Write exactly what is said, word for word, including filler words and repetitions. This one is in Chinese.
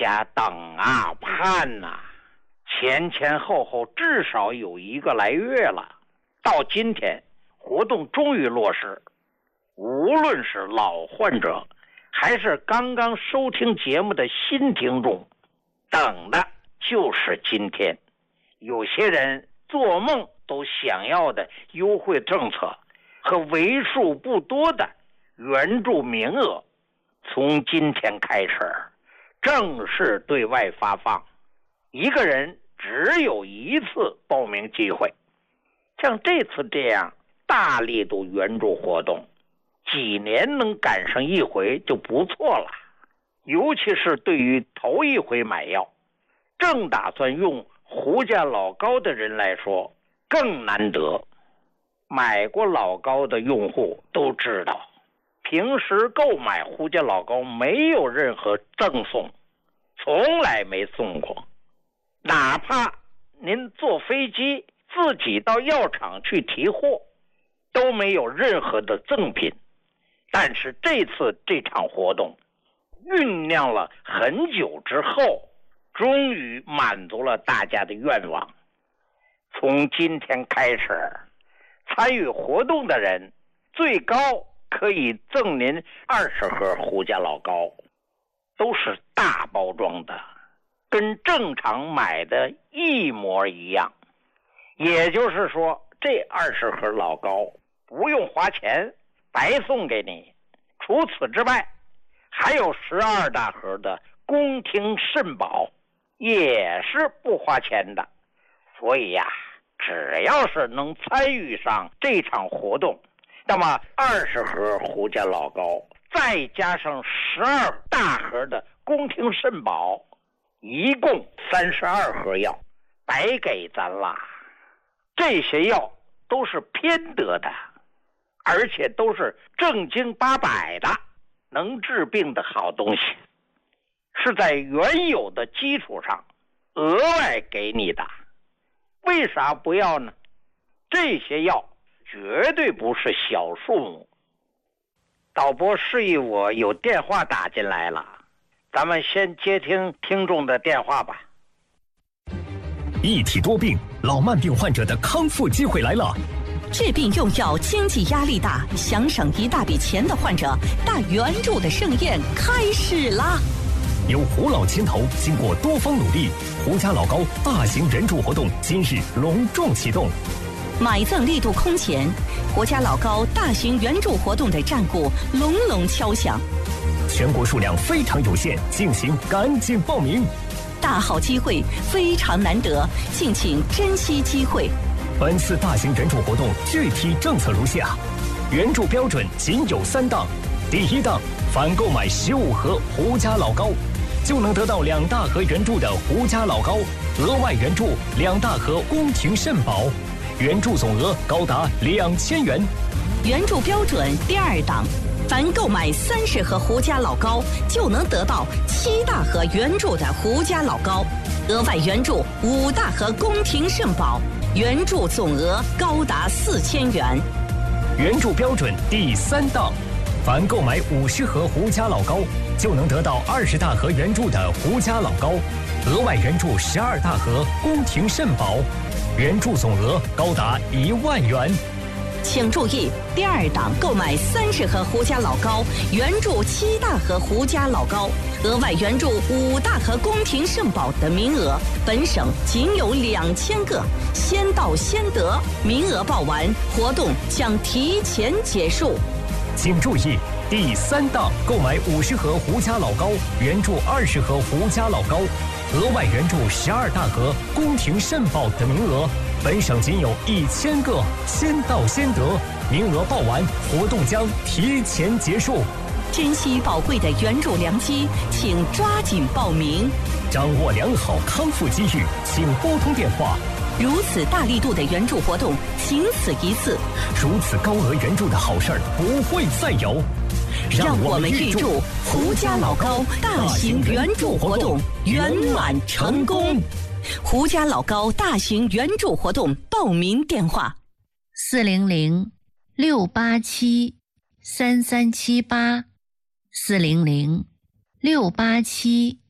家等啊盼呐、啊，前前后后至少有一个来月了。到今天，活动终于落实。无论是老患者，还是刚刚收听节目的新听众，等的就是今天。有些人做梦都想要的优惠政策和为数不多的援助名额，从今天开始正式对外发放。一个人只有一次报名机会。像这次这样大力度援助活动，几年能赶上一回就不错了。尤其是对于头一回买药，正打算用胡家老高的人来说更难得。买过老高的用户都知道，平时购买胡家老高没有任何赠送，从来没送过。哪怕您坐飞机自己到药厂去提货，都没有任何的赠品。但是这次这场活动酝酿了很久之后，终于满足了大家的愿望。从今天开始，参与活动的人最高可以赠您二十盒胡家老高，都是大包装的，跟正常买的一模一样。也就是说，这二十盒老高不用花钱，白送给你。除此之外，还有十二大盒的宫廷肾宝，也是不花钱的。所以呀、啊，只要是能参与上这场活动，那么二十盒胡家老高，再加上十二大盒的宫廷肾宝，一共三十二盒药，白给咱啦。这些药都是偏得的，而且都是正经八百的能治病的好东西，是在原有的基础上额外给你的。为啥不要呢？这些药绝对不是小数目。导播示意我有电话打进来了，咱们先接听听众的电话吧。 一体多病，老慢病患者的康复机会来了。 治病用药经济压力大，想省一大笔钱的患者，大援助的盛宴开始啦！ 由胡老牵头，经过多方努力，胡家老高大型援助活动今日隆重启动。 买赠力度空前，胡家老高大型援助活动的战鼓隆隆敲响。 全国数量非常有限，敬请赶紧报名。 大好机会非常难得，敬请珍惜机会。 本次大型援助活动具体政策如下：援助标准仅有三档。第一档，凡购买十五盒胡家老高，就能得到两大盒援助的胡家老高，额外援助两大盒宫廷肾宝，援助总额高达两千元。 援助标准第二档，凡购买三十盒胡家老高，就能得到七大盒援助的胡家老高，额外援助五大盒宫廷肾宝，援助总额高达四千元。 援助标准第三档，凡购买五十盒胡家老高，就能得到二十大盒援助的胡家老高，额外援助十二大盒宫廷肾宝，援助总额高达一万元。 请注意，第二档购买三十盒胡家老高，援助七大盒胡家老高，额外援助五大盒宫廷肾宝的名额，本省仅有两千个，先到先得，名额报完，活动将提前结束。 请注意，第三档购买五十盒胡家老高，援助二十盒胡家老高，额外援助十二大盒宫廷肾宝的名额，本省仅有一千个，先到先得，名额报完，活动将提前结束。 珍惜宝贵的援助良机，请抓紧报名。 掌握良好康复机遇，请拨通电话。 如此大力度的援助活动，仅此一次。 如此高额援助的好事儿不会再有。 让我们预祝胡家老高大型援助活动圆满成功。胡家老高大型援助活动报名电话： 四零零六八七三三七八，四零零六八七